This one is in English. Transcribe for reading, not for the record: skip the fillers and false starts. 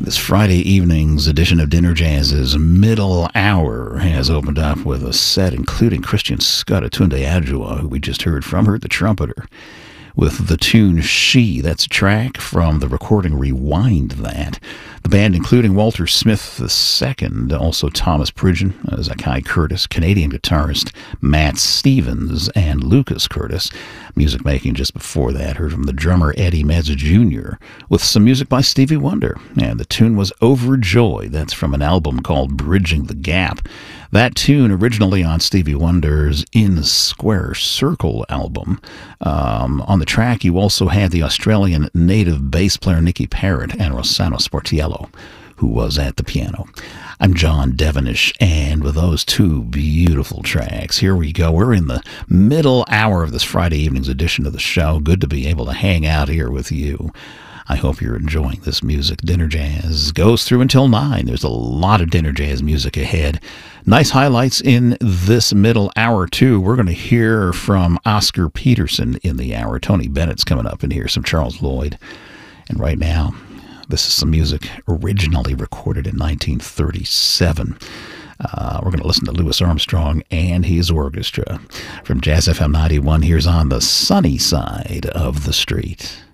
This Friday evening's edition of Dinner Jazz's middle hour has opened up with a set including Christian Scott Tunde Adjoa, who we just heard from, heard the trumpeter, with the tune She. That's a track from the recording Rewind That. The band including Walter Smith II, also Thomas Pridgeon, Zakai Curtis, Canadian guitarist Matt Stevens, and Lucas Curtis. Music making just before that, heard from the drummer Eddie Metz Jr., with some music by Stevie Wonder. And the tune was Overjoyed. That's from an album called Bridging the Gap. That tune originally on Stevie Wonder's In Square Circle album. On the track, you also had the Australian native bass player Nicky Parrott and Rossano Sportiello, who was at the piano. I'm John Devenish, and with those two beautiful tracks, here we go. We're in the middle hour of this Friday evening's edition of the show. Good to be able to hang out here with you. I hope you're enjoying this music. Dinner Jazz goes through until 9. There's a lot of Dinner Jazz music ahead. Nice highlights in this middle hour, too. We're going to hear from Oscar Peterson in the hour. Tony Bennett's coming up in here, some Charles Lloyd. And right now, this is some music originally recorded in 1937. We're going to listen to Louis Armstrong and his orchestra. From Jazz FM 91, here's On the Sunny Side of the Street.